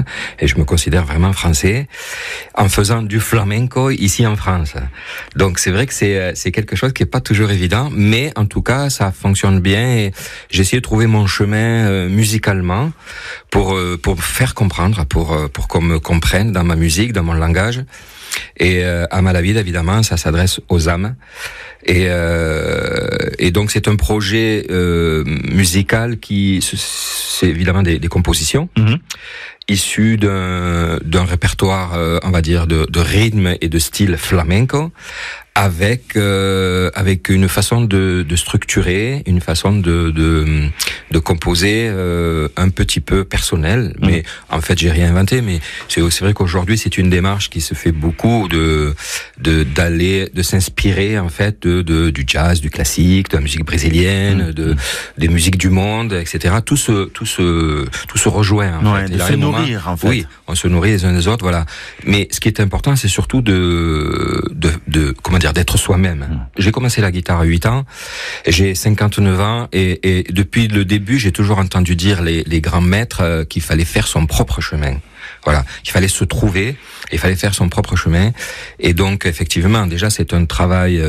et je me considère vraiment français en faisant du flamenco ici en France. Donc c'est vrai que c'est quelque chose qui est pas toujours évident, mais en tout cas ça fonctionne bien et j'ai essayé de trouver mon chemin musicalement pour faire comprendre, pour qu'on me comprenne dans ma musique, dans mon langage. Et Amalavida, évidemment, ça s'adresse aux âmes. Et donc c'est un projet musical c'est évidemment des compositions issues d'un répertoire, on va dire, de rythme et de style flamenco, avec une façon de structurer, une façon de composer un petit peu personnelle. Mais en fait, j'ai rien inventé. Mais c'est vrai qu'aujourd'hui, c'est une démarche qui se fait beaucoup de s'inspirer en fait du jazz, du classique, de la musique brésilienne, des musiques du monde, etc. Tout se rejoint. En fait. De se nourrir, en fait. Oui, on se nourrit les uns des autres, voilà. Mais ce qui est important, c'est surtout d'être soi-même. J'ai commencé la guitare à 8 ans, j'ai 59 ans, et depuis le début, j'ai toujours entendu dire les grands maîtres qu'il fallait faire son propre chemin. Voilà, qu'il fallait se trouver, il fallait faire son propre chemin. Et donc, effectivement, déjà, c'est un travail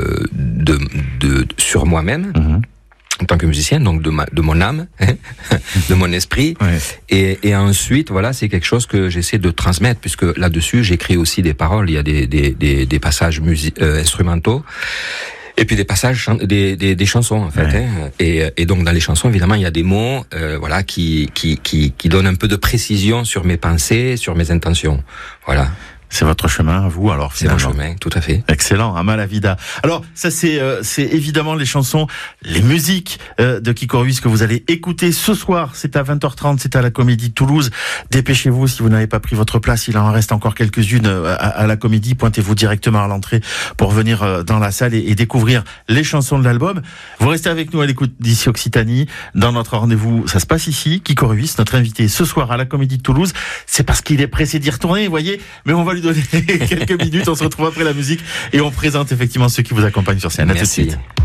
sur moi-même. En tant que musicien, donc de mon âme, de mon esprit, et ensuite voilà, c'est quelque chose que j'essaie de transmettre, puisque là-dessus j'écris aussi des paroles, il y a des passages instrumentaux, et puis des passages des chansons en fait, et donc dans les chansons évidemment il y a des mots voilà qui donnent un peu de précision sur mes pensées, sur mes intentions, voilà. C'est votre chemin, vous, alors, finalement. C'est mon chemin, tout à fait. Excellent, Amalavida. Alors, ça, c'est évidemment les chansons, les musiques de Kiko Ruiz que vous allez écouter ce soir. C'est à 20h30, c'est à la Comédie de Toulouse. Dépêchez-vous si vous n'avez pas pris votre place. Il en reste encore quelques-unes à la Comédie. Pointez-vous directement à l'entrée pour venir dans la salle et découvrir les chansons de l'album. Vous restez avec nous à l'écoute d'ici Occitanie. Dans notre rendez-vous, ça se passe ici. Kiko Ruiz, notre invité ce soir à la Comédie de Toulouse. C'est parce qu'il est pressé d'y retourner, vous voyez. Mais on va lui donner quelques minutes, on se retrouve après la musique et on présente effectivement ceux qui vous accompagnent sur scène. À tout de suite.